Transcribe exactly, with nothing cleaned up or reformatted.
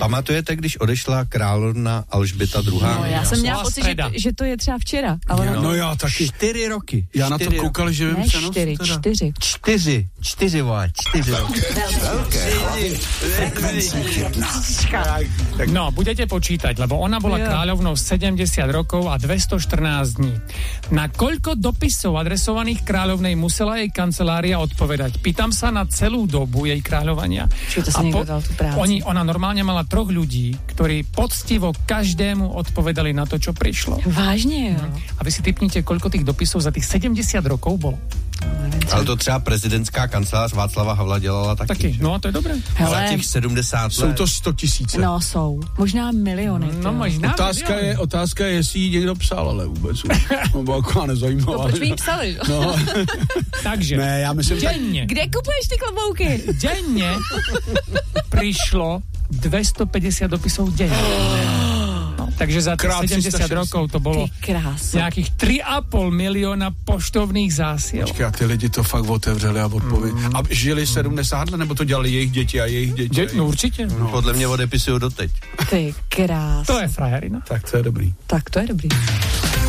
Pamatujete, když odešla královna Alžběta druhá? No, já jsem měla pocit, že, že to je třeba včera. Ale no, no já taky. Čtyři roky. Já na to koukal, že vím přenos. Čtyři, čtyři. Čtyři, čtyři, vole, čtyři roky. No, budete počítať, lebo ona bola jo. kráľovnou sedemdesiat rokov a dvestoštrnásť dní. Na koľko dopisov adresovaných kráľovnej musela jej kancelária odpovedať? Pýtam sa na celú dobu jej kráľovania. Čiže to sa niekto dal tú prácu. Oni, ona normálne mala troch ľudí, ktorí poctivo každému odpovedali na to, čo prišlo. Vážne, jo. A vy si tipnite, koľko tých dopisov za tých sedemdesiat rokov bolo. Ale to třeba prezidentská kancelář Václava Havla dělala taky. Taky, no to je dobré. Hele, za těch sedmdesát let. Jsou to sto tisíce. No jsou, možná miliony. No možná otázka miliony. je, otázka je, jestli jí někdo psal, ale vůbec. No bylo taková nezajímavá. No proč by jí psali? No. Takže, ne, já myslím, denne. Kde kupuješ ty klobouky? Denne prišlo dvestopäťdesiat dopisov denne. No, takže za tých sedemdesiat rokov to bolo nejakých tri a pol milióna poštovných zásiel. Počkej, a ty lidi to fakt otevřeli a odpověděli. Mm. A žili sedmdesát let, nebo to dělali jejich děti a jejich děti? De- no určitě. No. Podle mě odepisují doteď. Ty krás. To je frajerina. Tak to je dobrý. Tak to je dobrý.